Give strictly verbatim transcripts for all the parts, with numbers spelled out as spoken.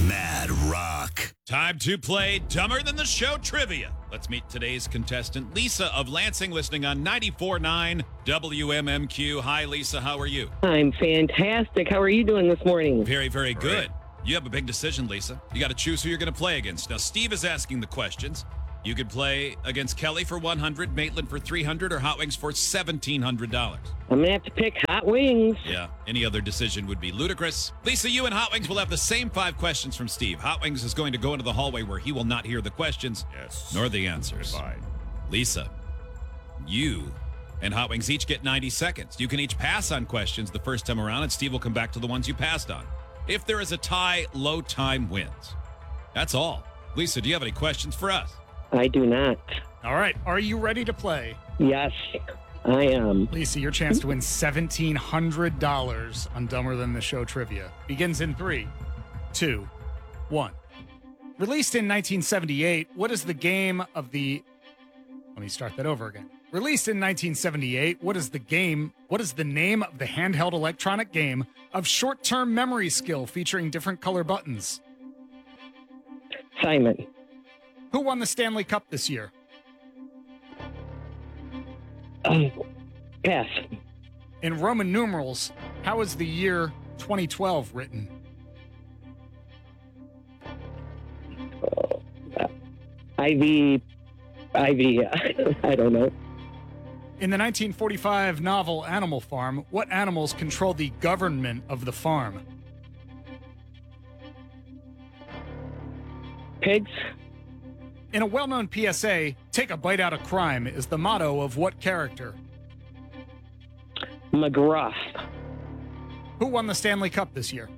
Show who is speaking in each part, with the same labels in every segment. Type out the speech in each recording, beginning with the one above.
Speaker 1: Mad Rock.
Speaker 2: Time to play Dumber Than the Show trivia. Let's meet today's contestant, Lisa of Lansing, listening on ninety-four point nine W M M Q. Hi, Lisa. How are you?
Speaker 3: I'm fantastic. How are you doing this morning?
Speaker 2: Very, very good. You have a big decision, Lisa. You got to choose who you're going to play against. Now, Steve is asking the questions. You could play against Kelly for one hundred, Maitland for three hundred, or Hot Wings for seventeen hundred dollars.
Speaker 3: I'm going to have to pick Hot Wings.
Speaker 2: Yeah, any other decision would be ludicrous. Lisa, you and Hot Wings will have the same five questions from Steve. Hot Wings is going to go into the hallway where he will not hear the questions
Speaker 4: Yes.
Speaker 2: nor the answers.
Speaker 4: Goodbye.
Speaker 2: Lisa, you and Hot Wings each get ninety seconds. You can each pass on questions the first time around, and Steve will come back to the ones you passed on. If there is a tie, low time wins. That's all. Lisa, do you have any questions for us?
Speaker 3: I do not.
Speaker 5: All right. Are you ready to play?
Speaker 3: Yes, I am.
Speaker 5: Lisa, your chance to win seventeen hundred dollars on Dumber Than the Show trivia begins in three, two, one. Released in nineteen seventy-eight, what is the game of the... Let me start that over again. Released in nineteen seventy-eight, what is the game... What is the name of the handheld electronic game of short-term memory skill featuring different color buttons?
Speaker 3: Simon.
Speaker 5: Who won the Stanley Cup this year?
Speaker 3: Uh, pass.
Speaker 5: In Roman numerals, how is the year twenty twelve written?
Speaker 3: Uh, I V. I V. I don't know.
Speaker 5: In the nineteen forty-five novel Animal Farm, what animals control the government of the farm?
Speaker 3: Pigs.
Speaker 5: In a well-known P S A, take a bite out of crime is the motto of what character?
Speaker 3: McGruff.
Speaker 5: Who won the Stanley Cup this year?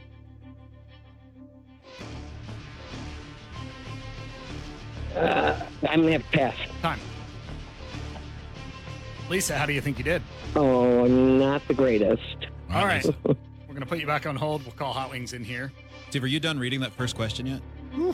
Speaker 3: Uh, I'm going to have to pass.
Speaker 5: Time. Lisa, how do you think you did?
Speaker 3: Oh, not the greatest.
Speaker 5: All right.
Speaker 2: Lisa.
Speaker 5: We're going to put you back on hold. We'll call Hot Wings in here.
Speaker 2: Steve, are you done reading that first question yet?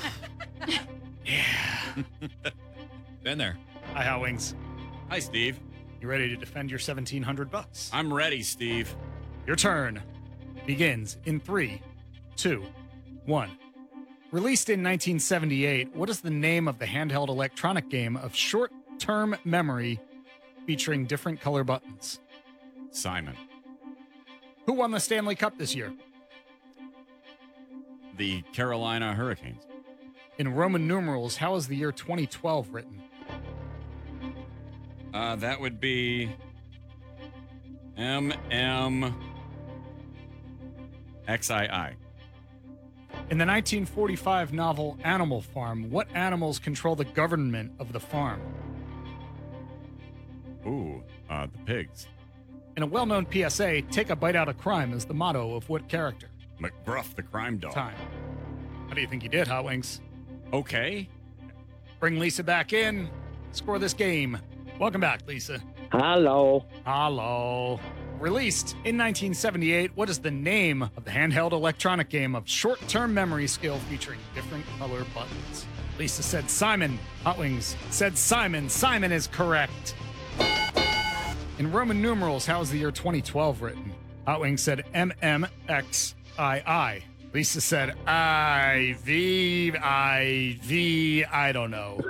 Speaker 5: Yeah.
Speaker 2: Been there.
Speaker 5: Hi, Hot Wings.
Speaker 4: Hi, Steve.
Speaker 5: You ready to defend your seventeen hundred bucks?
Speaker 4: I'm ready, Steve.
Speaker 5: Your turn begins in three, two, one. Released in nineteen seventy-eight, what is the name of the handheld electronic game of short-term memory featuring different color buttons?
Speaker 4: Simon.
Speaker 5: Who won the Stanley Cup this year?
Speaker 4: The Carolina Hurricanes.
Speaker 5: In Roman numerals, how is the year twenty twelve written?
Speaker 4: Uh, that would be M M X I I.
Speaker 5: In the nineteen forty-five novel Animal Farm, what animals control the government of the farm?
Speaker 4: Ooh, uh, the pigs.
Speaker 5: In a well-known P S A, take a bite out of crime is the motto of what character?
Speaker 4: McGruff, the crime dog.
Speaker 5: Time. How do you think you did, Hot Wings?
Speaker 4: Okay.
Speaker 5: Bring Lisa back in. Score this game. Welcome back, Lisa.
Speaker 3: Hello.
Speaker 5: Hello. Released in nineteen seventy-eight, what is the name of the handheld electronic game of short-term memory skill featuring different color buttons? Lisa said Simon. Hot Wings said Simon. Simon is correct. In Roman numerals, how is the year twenty twelve written? Hot Wings said M M X I I. Lisa said I V I V. I don't know.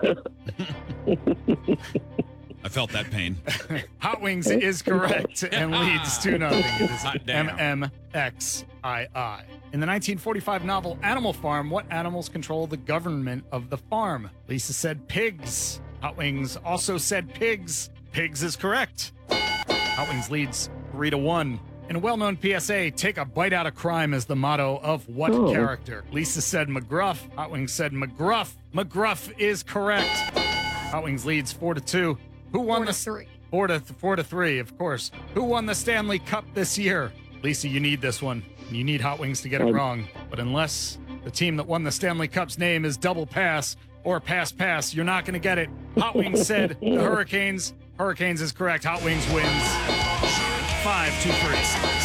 Speaker 2: I felt that pain.
Speaker 5: Hot Wings is correct and leads to nothing. It is
Speaker 4: Hot damn.
Speaker 5: M M X I I. In the nineteen forty-five novel Animal Farm, what animals control the government of the farm? Lisa said pigs. Hot Wings also said pigs. Pigs is correct. Hot Wings leads three to one. In a well-known P S A, take a bite out of crime is the motto of what
Speaker 3: Oh.
Speaker 5: character? Lisa said McGruff. Hot Wings said McGruff. McGruff is correct. Hot Wings leads four to two. Who won
Speaker 6: Four
Speaker 5: the
Speaker 6: to three.
Speaker 5: Four to th- four to three, of course. Who won the Stanley Cup this year? Lisa, you need this one. You need Hot Wings to get it
Speaker 3: Um,
Speaker 5: wrong. But unless the team that won the Stanley Cup's name is Double Pass or Pass Pass, you're not going to get it. Hot Wings said the Hurricanes. Hurricanes is correct. Hot Wings wins. Five, two, three.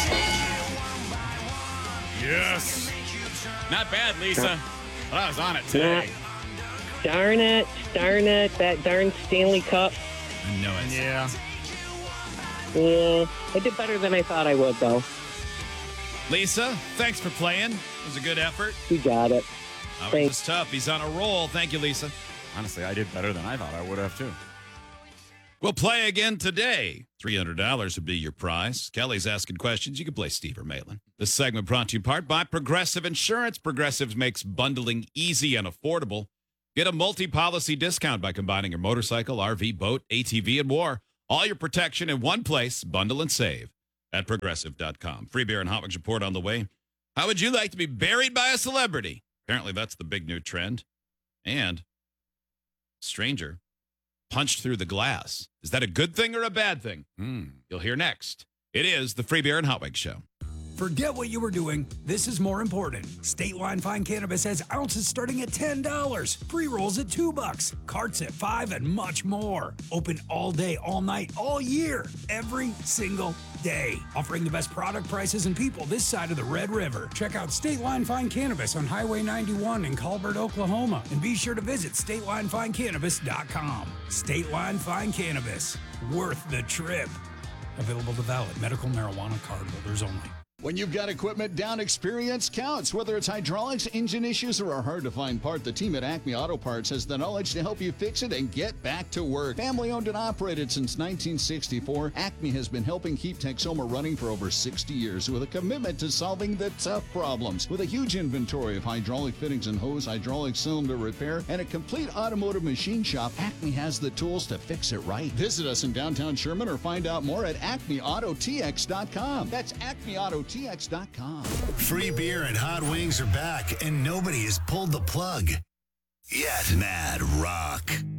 Speaker 4: Yes. Not bad, Lisa. But I was on it today.
Speaker 3: Darn it. Darn it. That darn Stanley Cup.
Speaker 2: I know it.
Speaker 5: Yeah.
Speaker 3: Yeah, I did better than I thought I would, though.
Speaker 2: Lisa, thanks for playing. It was a good effort.
Speaker 3: You got it.
Speaker 2: Howings
Speaker 3: Thanks.
Speaker 2: is tough. He's on a roll. Thank you, Lisa.
Speaker 4: Honestly, I did better than I thought I would have, too.
Speaker 2: We'll play again today. three hundred dollars would be your prize. Kelly's asking questions. You can play Steve or Maitland. This segment brought to you in part by Progressive Insurance. Progressive makes bundling easy and affordable. Get a multi-policy discount by combining your motorcycle, R V, boat, A T V, and more. All your protection in one place. Bundle and save at progressive dot com. Free beer and Hot Wings report on the way. How would you like to be buried by a celebrity? Apparently, that's the big new trend. And stranger punched through the glass. Is that a good thing or a bad thing?
Speaker 4: Mm.
Speaker 2: You'll hear next. It is the Free Beer and Hot Wings Show.
Speaker 1: Forget what you were doing. This is more important. State Line Fine Cannabis has ounces starting at ten dollars, pre-rolls at two bucks, carts at five, and much more. Open all day, all night, all year, every single day. Offering the best product prices and people this side of the Red River. Check out State Line Fine Cannabis on Highway ninety-one in Colbert, Oklahoma. And be sure to visit state line fine cannabis dot com. State Line Fine Cannabis. Worth the trip. Available to valid medical marijuana card holders only.
Speaker 6: When you've got equipment down, experience counts. Whether it's hydraulics, engine issues, or a hard-to-find part, the team at Acme Auto Parts has the knowledge to help you fix it and get back to work. Family-owned and operated since nineteen sixty-four, Acme has been helping keep Texoma running for over sixty years with a commitment to solving the tough problems. With a huge inventory of hydraulic fittings and hose, hydraulic cylinder repair, and a complete automotive machine shop, Acme has the tools to fix it right. Visit us in downtown Sherman or find out more at acme auto t x dot com. That's acme auto t x dot com.
Speaker 7: Free beer and hot wings are back, and nobody has pulled the plug yet. Mad Rock.